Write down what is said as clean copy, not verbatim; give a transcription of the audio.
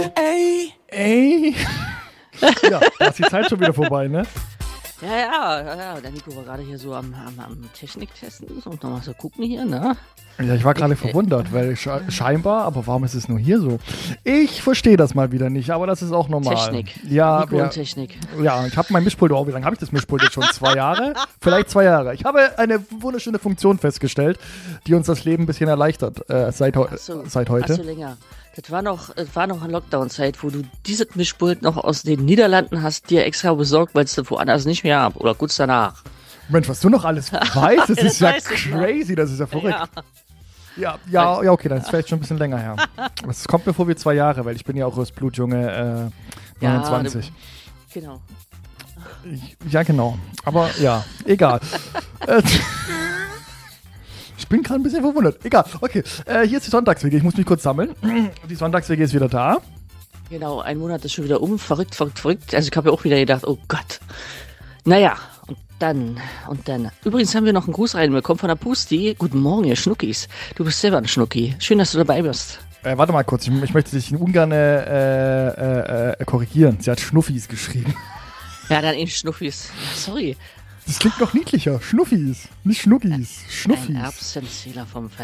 Ey. Ja, da ist die Zeit schon wieder vorbei, ne? Ja. Der Nico war gerade hier so am Techniktesten und nochmal so gucken hier, ne? Ja, ich war gerade verwundert, weil scheinbar, aber warum ist es nur hier so? Ich verstehe das mal wieder nicht, aber das ist auch normal. Technik. Ja, Nico und Technik. Ja, ich habe mein Mischpult auch. Wie lange habe ich das Mischpult jetzt schon? 2 Jahre? Vielleicht 2 Jahre. Ich habe eine wunderschöne Funktion festgestellt, die uns das Leben ein bisschen erleichtert seit heute. Achso, länger. Das war noch eine Lockdown-Zeit, wo du dieses Mischpult noch aus den Niederlanden hast dir extra besorgt, weil es das woanders nicht mehr gab. Oder kurz danach. Mensch, was du noch alles weißt, das ist ja crazy, das ist ja verrückt. Ja, okay, dann ist vielleicht schon ein bisschen länger her. Es kommt mir vor wie 2 Jahre, weil ich bin ja auch aus Blutjunge 29. Genau. Ja, genau. Aber ja, egal. Ich bin gerade ein bisschen verwundert. Egal. Okay, hier ist die Sonntags-WG. Ich muss mich kurz sammeln. Die Sonntags-WG ist wieder da. Genau, ein Monat ist schon wieder verrückt. Also ich habe ja auch wieder gedacht, oh Gott. Naja, und dann. Übrigens haben wir noch einen Gruß reinbekommen von der Pusti. Guten Morgen, ihr Schnuckis. Du bist selber ein Schnucki. Schön, dass du dabei bist. Warte mal kurz. Ich möchte dich ungern korrigieren. Sie hat Schnuffis geschrieben. Ja, dann in Schnuffis. Sorry. Das klingt doch niedlicher. Schnuffis, nicht Schnuckis. Schnuffis. Ein Erbsenzähler vom